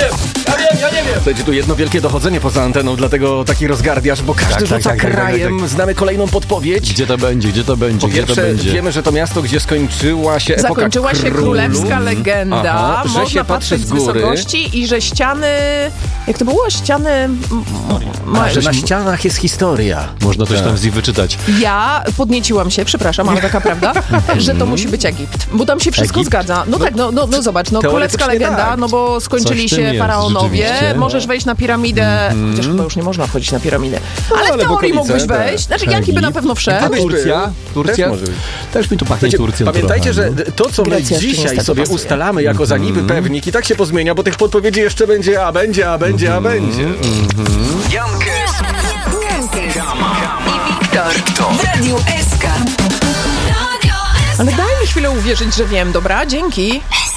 Ja nie wiem. Słuchajcie, tu jedno wielkie dochodzenie poza anteną, dlatego taki rozgardiaż, bo każdy rzuca krajem. Znamy kolejną podpowiedź. Gdzie to będzie? Po pierwsze, wiemy, że to miasto, gdzie skończyła się epoka Zakończyła się królewska legenda. Aha, że można się patrzy patrzeć z góry. wysokości i że ściany... Jak to było? Ściany... Że na ścianach jest historia. Można coś tam z nich wyczytać. Ja podnieciłam się, przepraszam, ale taka prawda, że to musi być Egipt, bo tam się wszystko zgadza. No tak, no zobacz, królewska legenda, tak. no bo skończyli Coś w tym się jest, faraonowie, rzeczywiście. możesz wejść na piramidę, chociaż chyba już nie można wchodzić na piramidę, ale w ale w teorii okolice, mógłbyś tak. wejść, znaczy Jaki by na pewno wszedł. Turcja? Też może być. Też mi tu pachnie Turcją. Pamiętajcie, trochę, że to, co my Grecja jeszcze dzisiaj niestety sobie pasuje. ustalamy jako za niby pewnik, i tak się pozmienia, bo tych podpowiedzi jeszcze będzie, a będzie. I Wiktor w Radiu SK. Ale daj mi chwilę uwierzyć, że wiem, dobra? Dzięki.